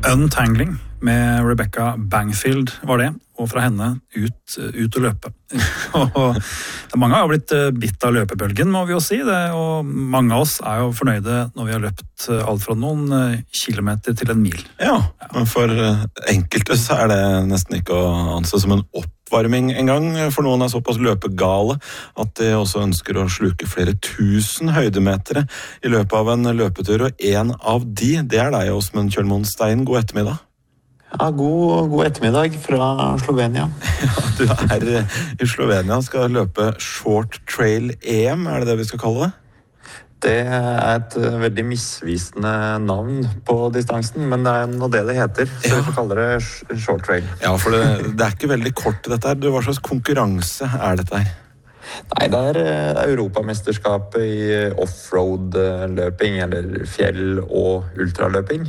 Untangling med Rebecca Bangfield var det, og fra henne ut å løpe. Og mange har blitt bitt av løpebølgen, må vi jo si det, og mange av oss er jo fornøyde når vi har løpt alt fra noen kilometer til en mil. Ja, men for enkelte så er det nesten ikke å anse som en oppvarming en gang. For noen er såpass løpegale at de også ønsker å sluke flere tusen høydemetere i løpet av en løpetur, og en av de, det er deg, Åsmund Kjølmoen Stein. God ettermiddag. Ja, god ettermiddag fra Slovenia. Ja, du er i Slovenia, skal løpe Short Trail EM, er det vi skal kalle det? Det er et veldig misvisende navn på distansen, men det er nå det heter, så vi får kalle det Short Trail. Ja, for det er ikke veldig kort dette her. Hva slags konkurranse er dette her? Nei, det er Europamesterskapet i offroad-løping, eller fjell- og ultraløping.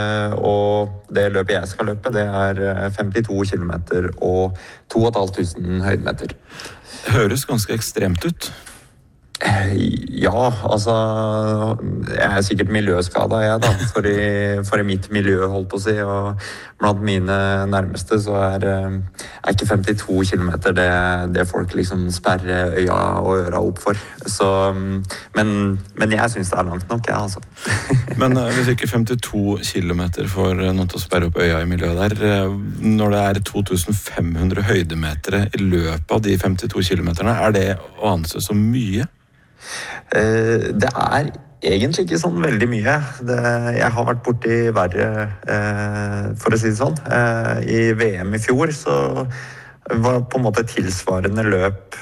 Og det løpet jeg skal løpe, det er 52 kilometer og 2500 høydemeter. Høres ganske ekstremt ut. Ja, altså jeg er sikkert miljøskadet jeg da, for i mitt miljø holdt på å si, og blant mine nærmeste så er ikke 52 kilometer det folk liksom sperrer øya og øra opp for. Så, men jeg synes det er langt nok, jeg altså. Men hvis ikke 52 kilometer får noen til å sperre opp øya i miljøet der, når det er 2500 høydemeter i løpet av de 52 kilometerne, er det å anse som mye? Det er egentlig ikke sånn veldig mye. Jeg har vært borti verre, for å si det sånn. I VM i fjor så var på en måte tilsvarende løp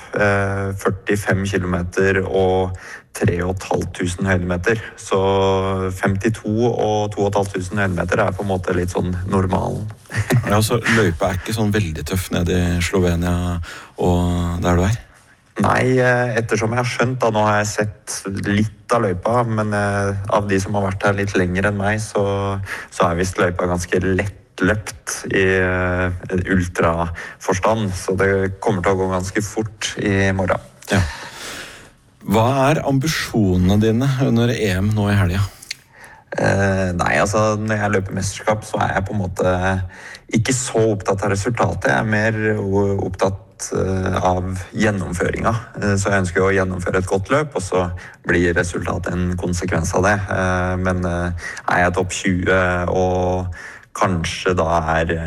45 kilometer og 3500 høydemeter. Så 52 og 2500 høydemeter er på en måte litt sånn normalen. Ja, så løypa er ikke sånn veldig tøff nede i Slovenia og der du er? Nei, ettersom jeg har skjønt da, nå har jeg sett litt av løypa, men av de som har vært her litt lenger enn meg, så er visst løypa ganske lettløpt i ultraforstand, så det kommer til å gå ganske fort i morgen. Ja. Hva er ambisjonene dine under EM nå i helga? Nei, altså når jeg løper mesterskap så er jeg på en måte ikke så opptatt av resultatet, jeg er mer opptatt av gjennomføringa. Så jeg ønsker å gjennomføre et godt løp, og så blir resultatet en konsekvens av det. Men er jeg topp 20 og kanskje da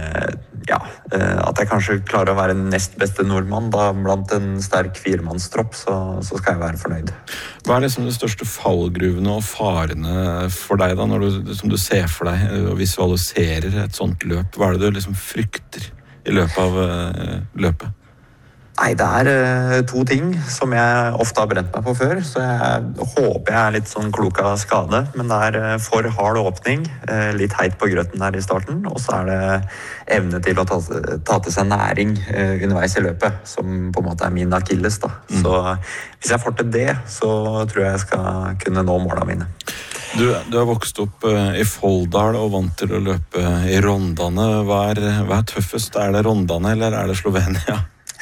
at jeg kanskje klarer å være nest beste nordmann da, blant en sterk firemannstropp, så skal jeg være fornøyd. Hva er liksom de største fallgruvene og farene for deg da, som du ser for deg og visualiserer et sånt løp? Hva er det du liksom frykter i løpet av løpet? Nei, det er to ting som jeg ofte har brent meg på før, så jeg håper jeg er litt sånn klok av skade, men det er for hard åpning, litt heit på grøtten der i starten, og så er det evne til å ta til seg næring underveis i løpet, som på en måte er min akilles da. Så hvis jeg får til det, så tror jeg skal kunne nå målene mine. Du har vokst opp i Folldal og vant til å løpe i Rondane. Hva er tøffest? Er det Rondane eller er det Slovenia?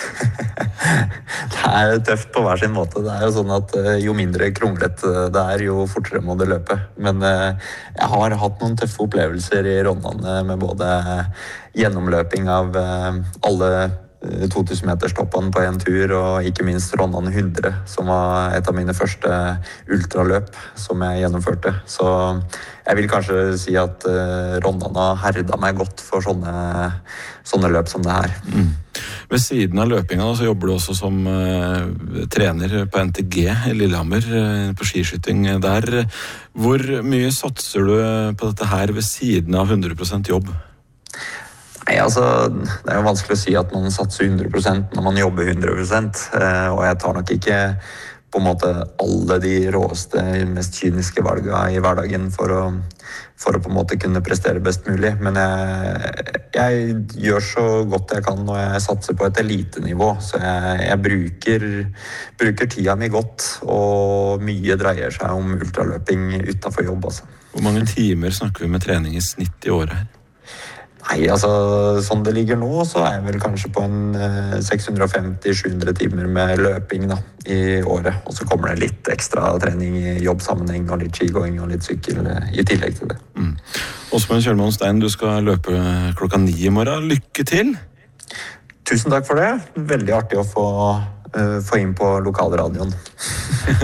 Det er tøft på hver sin måte. Det er jo sånn at jo mindre krumlet det er, jo fortere må det løpe. Men jeg har hatt noen tøffe opplevelser i Rondane med både gjennomløping av alle 2000-meterstoppene på en tur, og ikke minst Rondane 100, som var et av mine første ultraløp som jeg gjennomførte. Så jeg vil kanskje si at Rondane har herda meg godt for sånne løp som det her. Ved siden av løpinga så jobber du også som trener på NTG i Lillehammer, på skiskyting der. Hvor mye satser du på dette her ved siden av 100% jobb? Nei, altså, det er jo vanskelig å si at man satser 100% når man jobber 100%, og jeg tar nok ikke på en måte alle de råeste, mest kyniske valgene i hverdagen for å på en måte kunne prestere best mulig, men jeg gjør så godt jeg kan når jeg satser på et elitenivå, så jeg bruker tida mi godt, og mye dreier seg om ultraløping utenfor jobb. Altså. Hvor mange timer snakker vi med trening i snitt i året her? Nei, altså, sånn det ligger nå, så er jeg vel kanskje på en 650-700 timer med løping da, i året. Og så kommer det litt ekstra trening i jobbsammenheng og litt skigåing og litt sykkel i tillegg til det. Åsmund Kjølmoen Stein, du skal løpe 9:00 i morgen. Lykke til! Tusen takk for det. Veldig artig å få inn på lokalradioen.